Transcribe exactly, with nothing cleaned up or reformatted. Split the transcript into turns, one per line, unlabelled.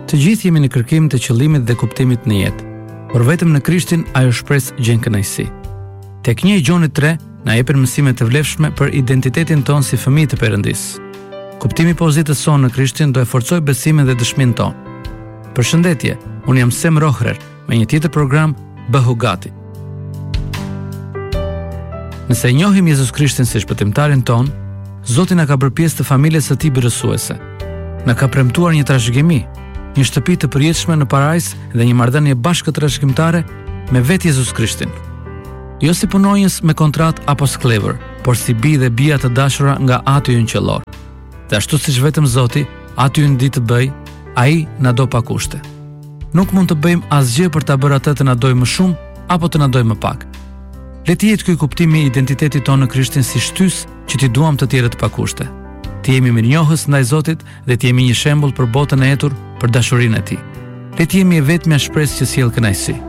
Të gjithë jemi në kërkim të qëllimit dhe kuptimit në jetë, por vetëm në Krishtin ajo shpresë gjen kënaqësi. Tek një Gjoni tre na jepën mësime të vlefshme për identitetin ton si fëmijë të Perëndisë. Kuptimi i pozitës sonë në Krishtin do e forcojë besimin dhe dëshminë tonë. Përshëndetje, unë jam Sem Rohrer me një tjetër program Bëhu gati. Nëse e njohim Jezus Krishtin si shpëtimtarin ton, Zoti na ka bërë pjesë të familjes së Tij birësuese. Na ka premtuar një trashëgimi, një shtëpi të përjetshme në parajs dhe një marrëdhënie bashkëtrashëgimtare me vetë Jezus Krishtin. Jo si punonjës me kontrat apo sklever, por si bi dhe bija të dashura nga Ati ynë qellor. Dhe ashtu siç vetëm Zoti, Ati ynë di të bëj, ai na do pa kushte. Nuk mund të bëjmë asgjë për ta bërë atë të na dojë më shumë apo të na dojë më pak. Le të jetë ky kuptimi i identitetit tonë në Krishtin si shtys që t'i duam të tjerët pa kushte. Të jemi mirënjohës ndaj Zotit dhe të jemi një shembull për botën e etur për dashurinë e Tij. Le të jemi e vetmja shpresë që sjell kënaqësi.